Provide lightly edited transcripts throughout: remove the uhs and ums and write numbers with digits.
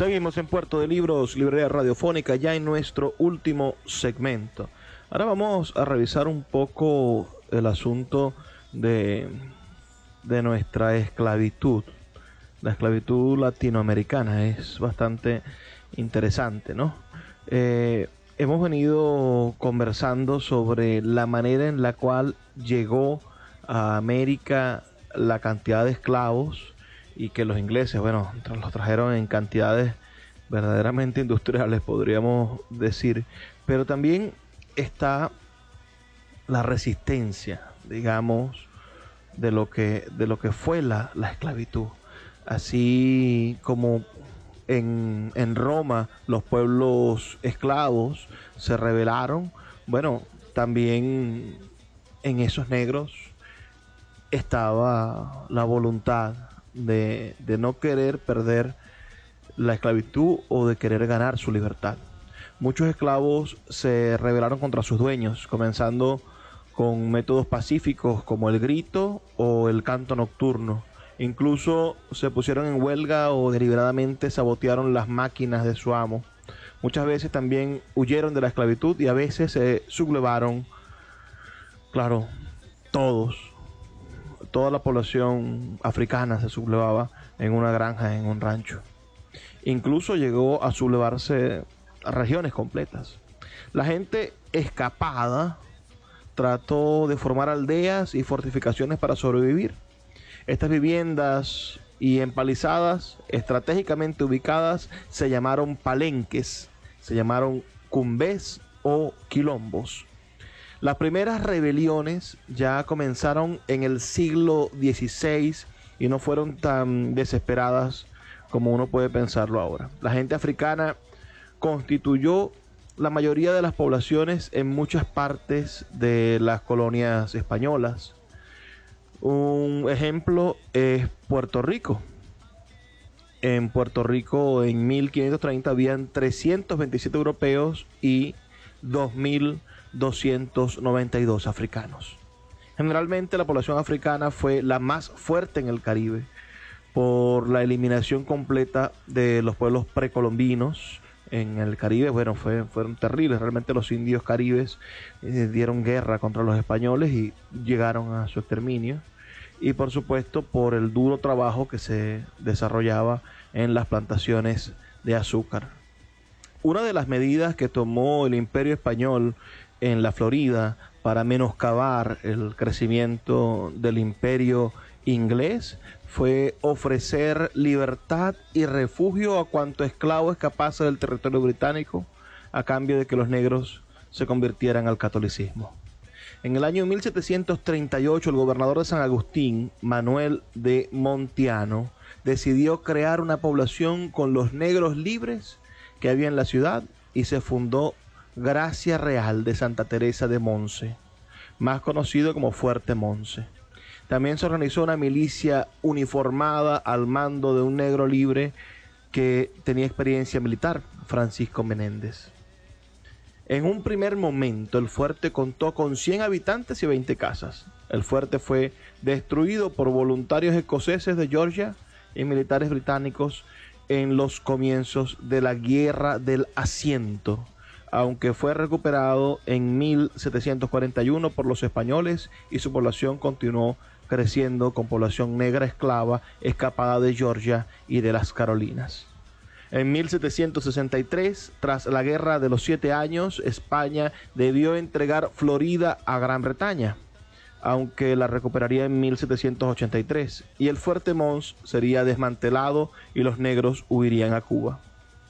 Seguimos en Puerto de Libros, librería radiofónica, ya en nuestro último segmento. Ahora vamos a revisar un poco el asunto de nuestra esclavitud. La esclavitud latinoamericana es bastante interesante, ¿no? Hemos venido conversando sobre la manera en la cual llegó a América la cantidad de esclavos y que los ingleses, bueno, los trajeron en cantidades verdaderamente industriales, podríamos decir, pero también está la resistencia, digamos, de lo que fue la esclavitud. Así como en Roma los pueblos esclavos se rebelaron, bueno, también en esos negros estaba la voluntad de no querer perder la esclavitud o de querer ganar su libertad. Muchos esclavos se rebelaron contra sus dueños, comenzando con métodos pacíficos como el grito o el canto nocturno. Incluso se pusieron en huelga o deliberadamente sabotearon las máquinas de su amo. Muchas veces también huyeron de la esclavitud y a veces se sublevaron. Claro, toda la población africana se sublevaba en una granja, en un rancho. Incluso llegó a sublevarse a regiones completas. La gente escapada trató de formar aldeas y fortificaciones para sobrevivir. Estas viviendas y empalizadas, estratégicamente ubicadas, se llamaron palenques, se llamaron cumbés o quilombos. Las primeras rebeliones ya comenzaron en el siglo XVI y no fueron tan desesperadas como uno puede pensarlo ahora. La gente africana constituyó la mayoría de las poblaciones en muchas partes de las colonias españolas. Un ejemplo es Puerto Rico. En Puerto Rico en 1530 habían 327 europeos y 2.292 africanos. Generalmente la población africana fue la más fuerte en el Caribe por la eliminación completa de los pueblos precolombinos en el Caribe. Bueno, fueron terribles. Realmente los indios caribes dieron guerra contra los españoles y llegaron a su exterminio. Y por supuesto por el duro trabajo que se desarrollaba en las plantaciones de azúcar. Una de las medidas que tomó el Imperio Español en la Florida para menoscabar el crecimiento del Imperio inglés fue ofrecer libertad y refugio a cuanto esclavo escapase del territorio británico a cambio de que los negros se convirtieran al catolicismo. En el año 1738 el gobernador de San Agustín, Manuel de Montiano, decidió crear una población con los negros libres que había en la ciudad y se fundó Gracia Real de Santa Teresa de Monse, más conocido como Fuerte Monse. También se organizó una milicia uniformada al mando de un negro libre que tenía experiencia militar, Francisco Menéndez. En un primer momento el fuerte contó con 100 habitantes y 20 casas. El fuerte fue destruido por voluntarios escoceses de Georgia y militares británicos en los comienzos de la Guerra del Asiento, aunque fue recuperado en 1741 por los españoles y su población continuó creciendo con población negra esclava escapada de Georgia y de las Carolinas. En 1763, tras la Guerra de los 7 años, España debió entregar Florida a Gran Bretaña, aunque la recuperaría en 1783, y el Fuerte Mons sería desmantelado y los negros huirían a Cuba.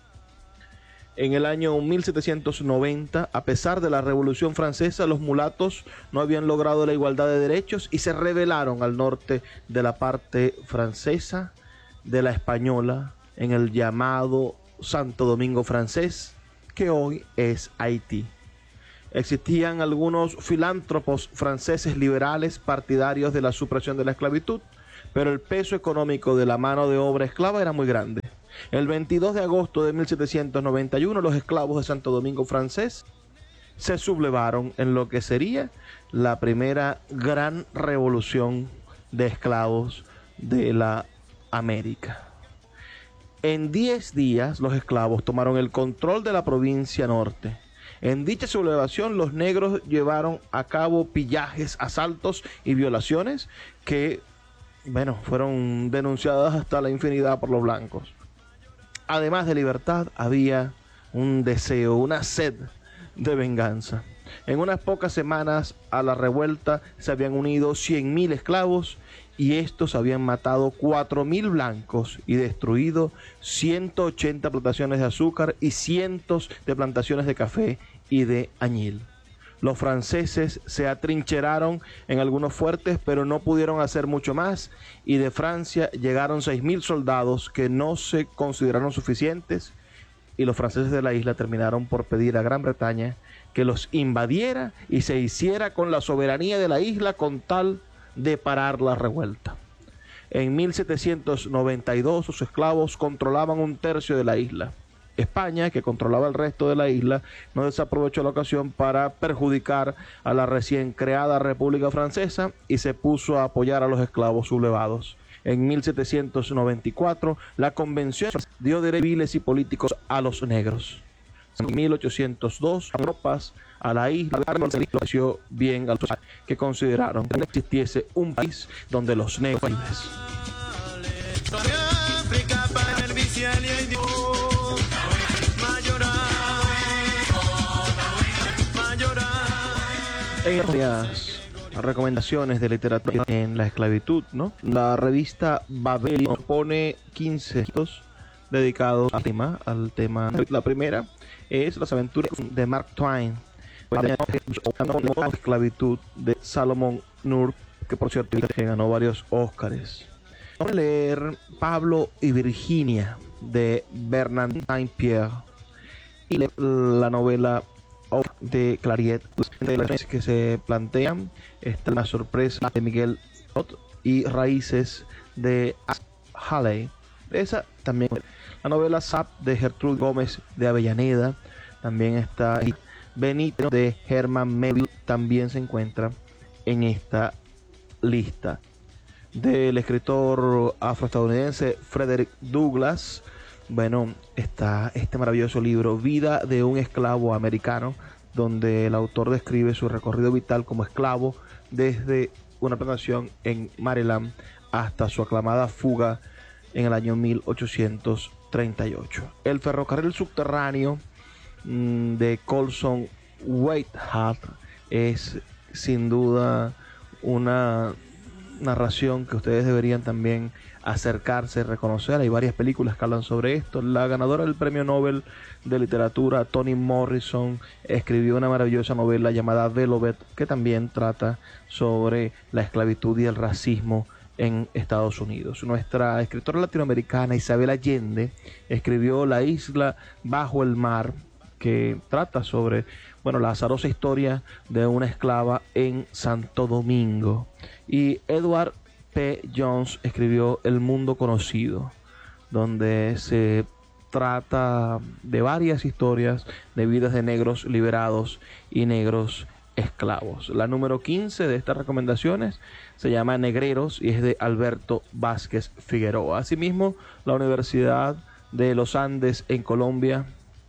En el año 1790, a pesar de la Revolución Francesa, los mulatos no habían logrado la igualdad de derechos y se rebelaron al norte de la parte francesa de la española, en el llamado Santo Domingo francés, que hoy es Haití. Existían algunos filántropos franceses liberales partidarios de la supresión de la esclavitud, pero el peso económico de la mano de obra esclava era muy grande. El 22 de agosto de 1791, los esclavos de Santo Domingo francés se sublevaron en lo que sería la primera gran revolución de esclavos de la América. En 10 días los esclavos tomaron el control de la provincia norte. En dicha sublevación los negros llevaron a cabo pillajes, asaltos y violaciones que, bueno, fueron denunciadas hasta la infinidad por los blancos. Además de libertad, había un deseo, una sed de venganza. En unas pocas semanas a la revuelta se habían unido 100.000 esclavos y estos habían matado 4.000 blancos y destruido 180 plantaciones de azúcar y cientos de plantaciones de café y de añil. Los franceses se atrincheraron en algunos fuertes, pero no pudieron hacer mucho más, y de Francia llegaron 6.000 soldados que no se consideraron suficientes, y los franceses de la isla terminaron por pedir a Gran Bretaña que los invadiera y se hiciera con la soberanía de la isla con tal de parar la revuelta. En 1792 sus esclavos controlaban un tercio de la isla. España, que controlaba el resto de la isla, no desaprovechó la ocasión para perjudicar a la recién creada República Francesa y se puso a apoyar a los esclavos sublevados. En 1794, la Convención dio derechos civiles y políticos a los negros. En 1802, tropas a la isla le pareció bien a los que consideraron que no existiese un país donde los negros libres. En varias recomendaciones de literatura en la esclavitud, ¿no? La revista Babel pone 15 dedicados al tema. La primera es Las aventuras de Mark Twain, la esclavitud de Salomon Nur, que por cierto ganó varios Óscares. Vamos a leer Pablo y Virginia de Bernardin Pierre y la novela de Clariet, de las que se plantean está La sorpresa de Miguel y Raíces de Halley. Esa también, la novela Sap de Gertrude Gómez de Avellaneda, también está Benito de Herman Melville, también se encuentra en esta lista. Del escritor afroestadounidense Frederick Douglass, bueno, está este maravilloso libro, Vida de un esclavo americano, donde el autor describe su recorrido vital como esclavo desde una plantación en Maryland hasta su aclamada fuga en el año 1838. El ferrocarril subterráneo de Colson Whitehead es sin duda una narración que ustedes deberían también acercarse, reconocer. Hay varias películas que hablan sobre esto. La ganadora del premio Nobel de literatura, Toni Morrison, escribió una maravillosa novela llamada Velvet, que también trata sobre la esclavitud y el racismo en Estados Unidos. Nuestra escritora latinoamericana Isabel Allende escribió La isla bajo el mar, que trata sobre, bueno, la azarosa historia de una esclava en Santo Domingo. Y Edward P. Jones escribió El mundo conocido, donde se trata de varias historias de vidas de negros liberados y negros esclavos. La número 15 de estas recomendaciones se llama Negreros y es de Alberto Vázquez Figueroa. Asimismo, la Universidad de los Andes en Colombia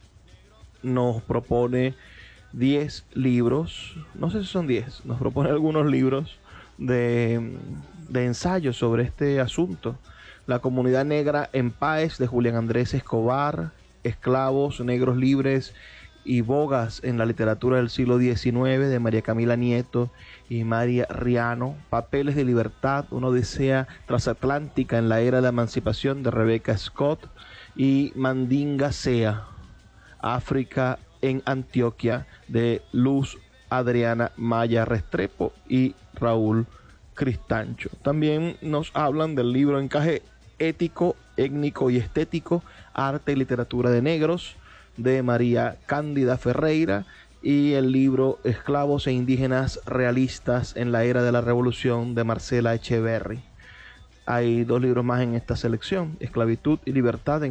nos propone 10 libros, no sé si son 10, nos propone algunos libros de ensayos sobre este asunto. La comunidad negra en Páez de Julián Andrés Escobar, Esclavos, Negros Libres y Bogas en la literatura del siglo XIX de María Camila Nieto y María Riano, Papeles de Libertad, una odisea transatlántica en la era de la emancipación de Rebecca Scott y Mandinga Sea, África en Antioquia de Luz Adriana Maya Restrepo y Raúl Cristancho. También nos hablan del libro Encaje ético, étnico y estético, arte y literatura de negros de María Cándida Ferreira y el libro Esclavos e indígenas realistas en la era de la revolución de Marcela Echeverry. Hay 2 libros más en esta selección, Esclavitud y libertad en